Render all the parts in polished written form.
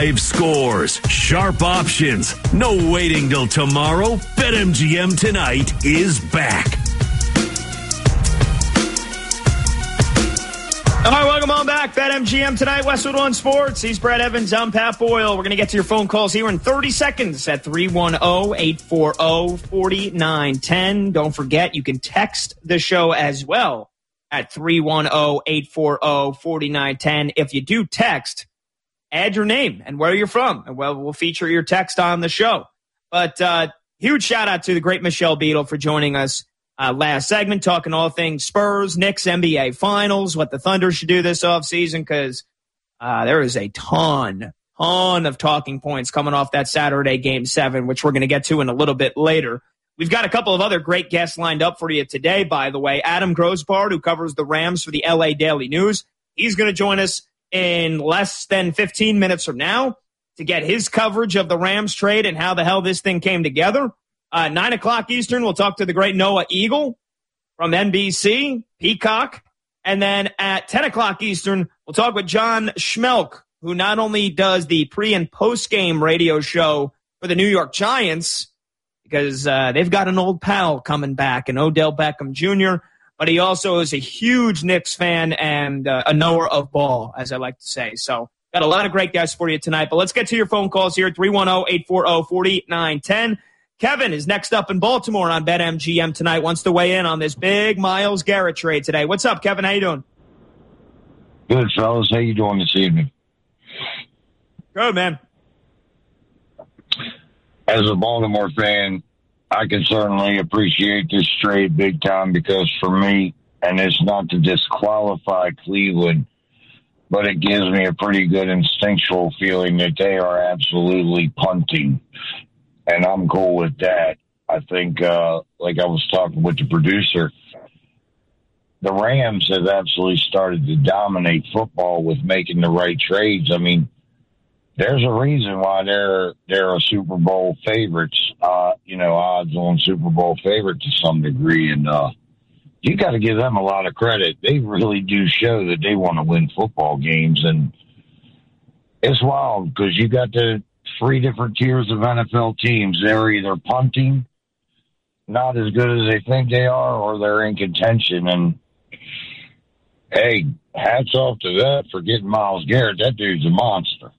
Live scores, sharp options, no waiting till tomorrow. BetMGM Tonight is back. All right, welcome on back. BetMGM Tonight, Westwood One Sports. He's Brett Evans. I'm Pat Boyle. We're going to get to your phone calls here in 30 seconds at 310-840-4910. Don't forget, you can text the show as well at 310-840-4910. If you do text, add your name and where you're from, and we'll feature your text on the show. But huge shout-out to the great Michelle Beadle for joining us last segment, talking all things Spurs, Knicks, NBA Finals, what the Thunder should do this offseason, because there is a ton of talking points coming off that Saturday Game 7, which we're going to get to in a little bit later. We've got a couple of other great guests lined up for you today, by the way. Adam Grossbard, who covers the Rams for the LA Daily News, he's going to join us in less than 15 minutes from now to get his coverage of the Rams trade and how the hell this thing came together. 9 o'clock Eastern, we'll talk to the great Noah Eagle from NBC, Peacock. And then at 10 o'clock Eastern, we'll talk with John Schmelk, who not only does the pre- and post-game radio show for the New York Giants, because they've got an old pal coming back, and Odell Beckham Jr., but he also is a huge Knicks fan and a knower of ball, as I like to say. So got a lot of great guests for you tonight. But let's get to your phone calls here at 310-840-4910. Kevin is next up in Baltimore on BetMGM Tonight, wants to weigh in on this big Myles Garrett trade today. What's up, Kevin? How you doing? Good, fellas. How you doing this evening? Good, man. As a Baltimore fan, I can certainly appreciate this trade big time, because for me, and it's not to disqualify Cleveland, but it gives me a pretty good instinctual feeling that they are absolutely punting. And I'm cool with that. I think, like I was talking with the producer, the Rams have absolutely started to dominate football with making the right trades. I mean, there's a reason why they're a Super Bowl favorites, odds on Super Bowl favorite to some degree. And you got to give them a lot of credit. They really do show that they want to win football games. And it's wild because you got the 3 different tiers of NFL teams. They're either punting, not as good as they think they are, or they're in contention. And, hey, hats off to that for getting Myles Garrett. That dude's a monster.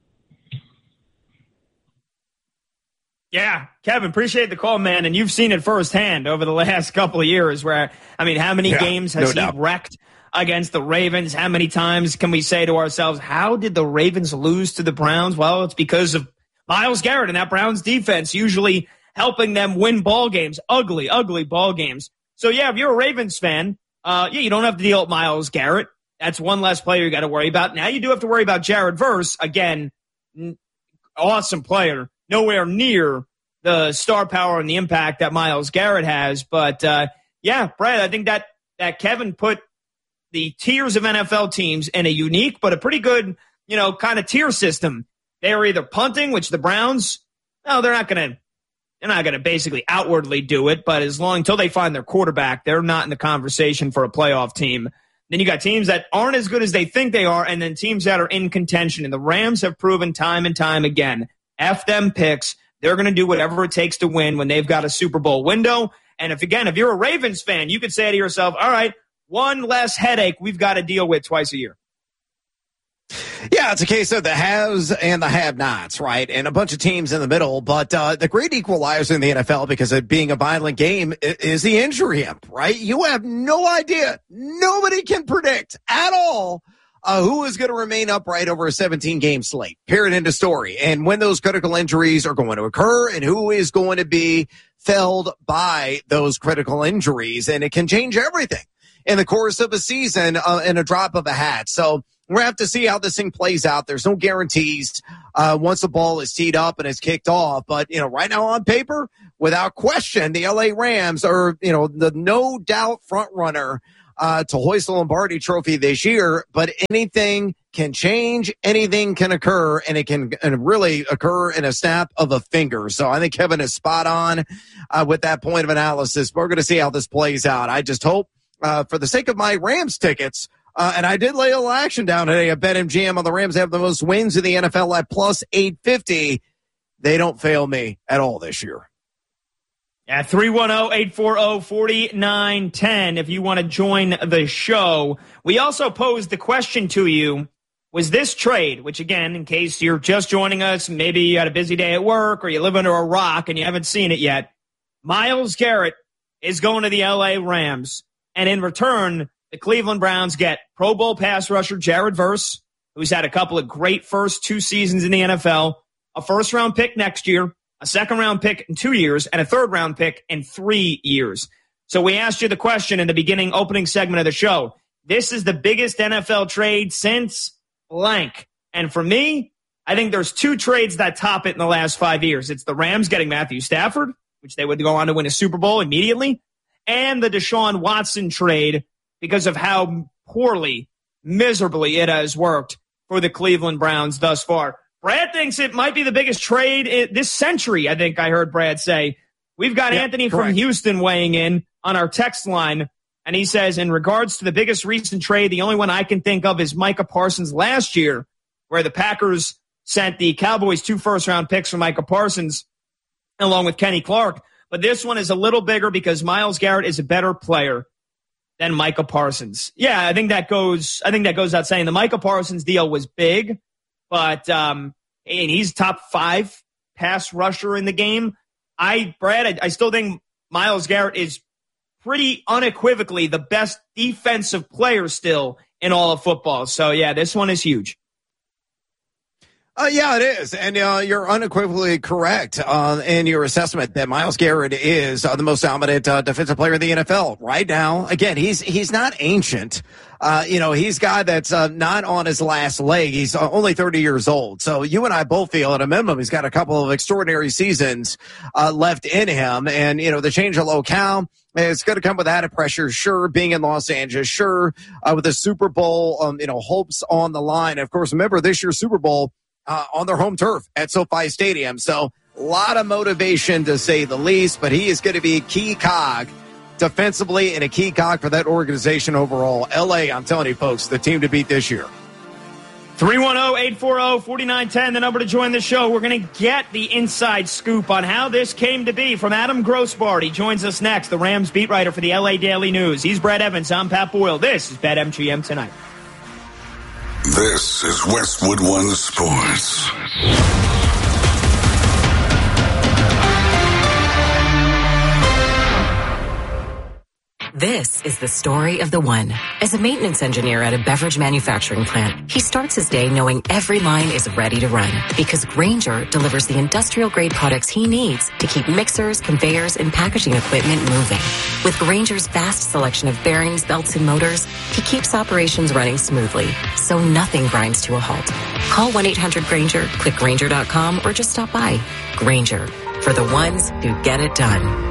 Yeah, Kevin, appreciate the call, man. And you've seen it firsthand over the last couple of years where, I mean, how many games has he wrecked against the Ravens? How many times can we say to ourselves, how did the Ravens lose to the Browns? Well, it's because of Myles Garrett and that Browns defense usually helping them win ball games, ugly ball games. So, yeah, if you're a Ravens fan, you don't have to deal with Myles Garrett. That's one less player you got to worry about. Now you do have to worry about Jared Verse. Again, awesome player. Nowhere near the star power and the impact that Myles Garrett has. But, yeah, Brad, I think that Kevin put the tiers of NFL teams in a unique but a pretty good, kind of tier system. They're either punting, which the Browns, no, they're not going to basically outwardly do it, but until they find their quarterback, they're not in the conversation for a playoff team. Then you got teams that aren't as good as they think they are, and then teams that are in contention. And the Rams have proven time and time again, F them picks. They're going to do whatever it takes to win when they've got a Super Bowl window. And if you're a Ravens fan, you could say to yourself, all right, one less headache we've got to deal with twice a year. Yeah, it's a case of the haves and the have-nots, right? And a bunch of teams in the middle. But the great equalizer in the NFL, because of being a violent game, is the injury imp, right? You have no idea. Nobody can predict at all who is going to remain upright over a 17-game slate. Period, end of story. And when those critical injuries are going to occur and who is going to be felled by those critical injuries. And it can change everything in the course of a season in a drop of a hat. So we're going to have to see how this thing plays out. There's no guarantees once the ball is teed up and it's kicked off. But, right now on paper, without question, the LA Rams are, the no doubt front runner to hoist the Lombardi Trophy this year. But anything can change, anything can occur, and it can really occur in a snap of a finger. So I think Kevin is spot on with that point of analysis. We're going to see how this plays out. I just hope, for the sake of my Rams tickets, And I did lay a little action down today at BetMGM on the Rams. They have the most wins in the NFL at plus 850. They don't fail me at all this year. Yeah, 310-840-4910 if you want to join the show. We also posed the question to you, was this trade, which again, in case you're just joining us, maybe you had a busy day at work or you live under a rock and you haven't seen it yet, Myles Garrett is going to the LA Rams. And in return, the Cleveland Browns get Pro Bowl pass rusher Jared Verse, who's had a couple of great first 2 seasons in the NFL, a first-round pick next year, a second-round pick in 2 years, and a third-round pick in 3 years. So we asked you the question in the opening segment of the show. This is the biggest NFL trade since blank. And for me, I think there's 2 trades that top it in the last 5 years. It's the Rams getting Matthew Stafford, which they would go on to win a Super Bowl immediately, and the Deshaun Watson trade because of how poorly, miserably it has worked for the Cleveland Browns thus far. Brad thinks it might be the biggest trade this century, I think I heard Brad say. We've got Anthony from Houston weighing in on our text line, and he says, in regards to the biggest recent trade, the only one I can think of is Micah Parsons last year, where the Packers sent the Cowboys 2 first-round picks for Micah Parsons, along with Kenny Clark. But this one is a little bigger because Myles Garrett is a better player than Micah Parsons. Yeah, I think that goes without saying. The Micah Parsons deal was big, but and he's top 5 pass rusher in the game. Brad, I still think Myles Garrett is pretty unequivocally the best defensive player still in all of football. So yeah, this one is huge. Yeah, it is. And you're unequivocally correct in your assessment that Myles Garrett is the most dominant defensive player in the NFL right now. Again, he's not ancient. He's a guy that's not on his last leg. He's only 30 years old. So you and I both feel at a minimum he's got a couple of extraordinary seasons left in him. And, the change of locale, it's going to come with added pressure. Sure, being in Los Angeles. Sure, with the Super Bowl, hopes on the line. Of course, remember this year's Super Bowl on their home turf at SoFi Stadium. So a lot of motivation to say the least, but he is going to be a key cog defensively and a key cog for that organization overall. LA, I'm telling you folks, the team to beat this year. 310-840-4910, the number to join the show. We're going to get the inside scoop on how this came to be from Adam Grossbart. He joins us next, the Rams beat writer for the LA Daily News. He's Brad Evans. I'm Pat Boyle. This is BetMGM Tonight. This is Westwood One Sports. This is the story of the one. As a maintenance engineer at a beverage manufacturing plant, he starts his day knowing every line is ready to run because Grainger delivers the industrial-grade products he needs to keep mixers, conveyors, and packaging equipment moving. With Grainger's vast selection of bearings, belts, and motors, he keeps operations running smoothly, so nothing grinds to a halt. Call 1-800-GRAINGER, click Grainger.com, or just stop by. Grainger, for the ones who get it done.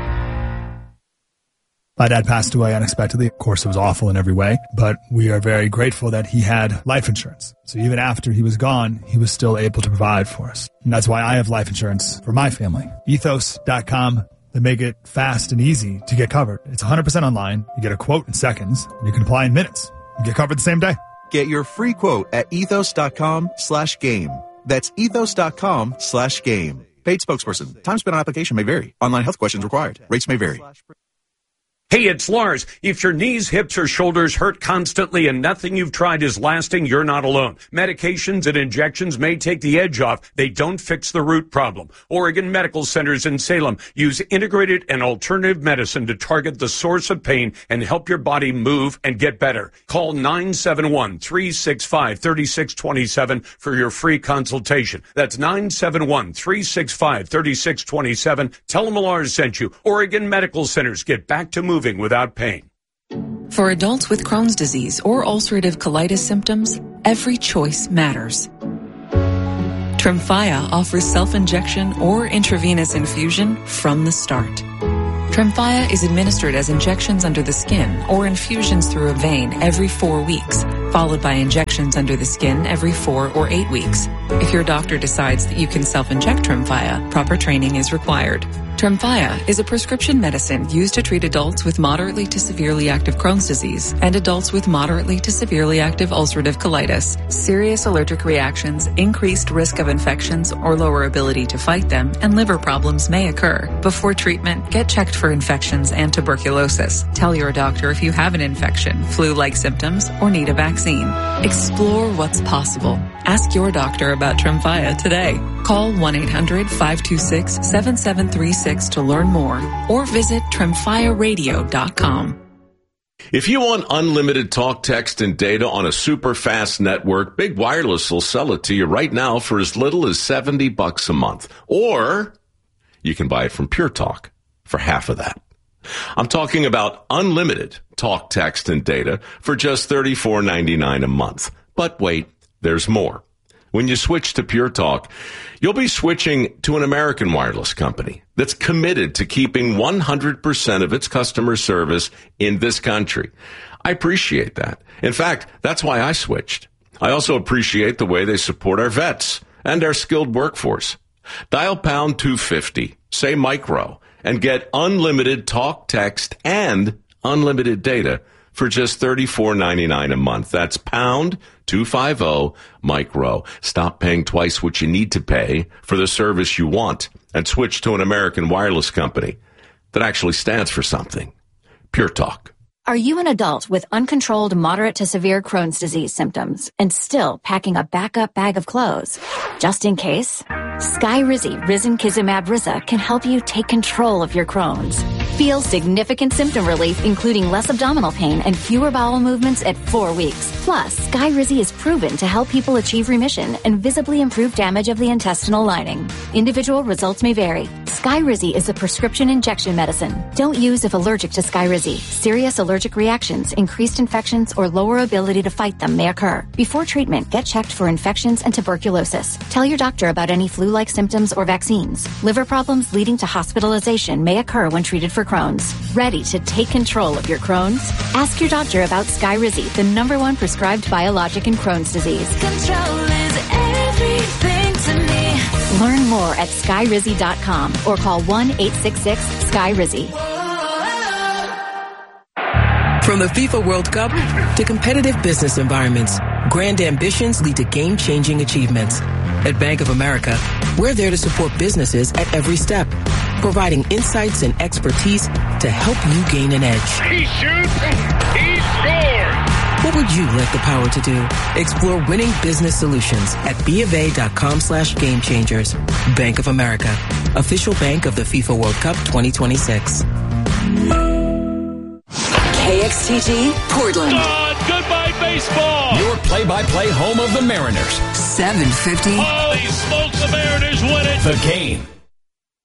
My dad passed away unexpectedly. Of course, it was awful in every way, but we are very grateful that he had life insurance. So even after he was gone, he was still able to provide for us. And that's why I have life insurance for my family. Ethos.com. They make it fast and easy to get covered. It's 100% online. You get a quote in seconds. And you can apply in minutes. You get covered the same day. Get your free quote at ethos.com/game. That's ethos.com/game. Paid spokesperson. Time spent on application may vary. Online health questions required. Rates may vary. Hey, it's Lars. If your knees, hips, or shoulders hurt constantly and nothing you've tried is lasting, you're not alone. Medications and injections may take the edge off. They don't fix the root problem. Oregon Medical Centers in Salem use integrated and alternative medicine to target the source of pain and help your body move and get better. Call 971-365-3627 for your free consultation. That's 971-365-3627. Tell them Lars sent you. Oregon Medical Centers. Get back to moving without pain. For adults with Crohn's disease or ulcerative colitis symptoms, every choice matters. Tremfya offers self-injection or intravenous infusion from the start. Tremfya is administered as injections under the skin or infusions through a vein every 4 weeks, followed by injections under the skin every 4 or 8 weeks. If your doctor decides that you can self-inject Tremfya, proper training is required. Tremfya is a prescription medicine used to treat adults with moderately to severely active Crohn's disease and adults with moderately to severely active ulcerative colitis. Serious allergic reactions, increased risk of infections or lower ability to fight them, and liver problems may occur. Before treatment, get checked for infections and tuberculosis. Tell your doctor if you have an infection, flu-like symptoms, or need a vaccine. Explore what's possible. Ask your doctor about Tremfya today. Call 1-800-526-7736 to learn more or visit TremfyaRadio.com. If you want unlimited talk, text, and data on a super fast network, Big Wireless will sell it to you right now for as little as $70 a month. Or you can buy it from Pure Talk for half of that. I'm talking about unlimited talk, text, and data for just $34.99 a month. But wait, there's more. When you switch to Pure Talk, you'll be switching to an American wireless company that's committed to keeping 100% of its customer service in this country. I appreciate that. In fact, that's why I switched. I also appreciate the way they support our vets and our skilled workforce. Dial pound 250, say micro, and get unlimited talk, text, and unlimited data for just $34.99 a month. That's pound 250 micro. Stop paying twice what you need to pay for the service you want and switch to an American wireless company that actually stands for something. Pure Talk. Are you an adult with uncontrolled moderate to severe Crohn's disease symptoms and still packing a backup bag of clothes? Just in case, Skyrizi Risankizumab Riza can help you take control of your Crohn's. Feel significant symptom relief, including less abdominal pain and fewer bowel movements at 4 weeks. Plus, Skyrizi is proven to help people achieve remission and visibly improve damage of the intestinal lining. Individual results may vary. Skyrizi is a prescription injection medicine. Don't use if allergic to Skyrizi. Serious allergic reactions, increased infections, or lower ability to fight them may occur. Before treatment, get checked for infections and tuberculosis. Tell your doctor about any flu-like symptoms or vaccines. Liver problems leading to hospitalization may occur when treated for Crohn's. Ready to take control of your Crohn's? Ask your doctor about Skyrizi, the #1 prescribed biologic in Crohn's disease. Control is everything to me. Learn more at Skyrizi.com or call 1-866-SKYRIZI. From the FIFA World Cup to competitive business environments, grand ambitions lead to game-changing achievements. At Bank of America, we're there to support businesses at every step, providing insights and expertise to help you gain an edge. He shoots, he scores! What would you like the power to do? Explore winning business solutions at BofA.com/gamechangers. Bank of America, official bank of the FIFA World Cup 2026. KXTG, Portland. Goodbye, baseball. Your play-by-play home of the Mariners. 750. Holy smokes, the Mariners win it. The Game.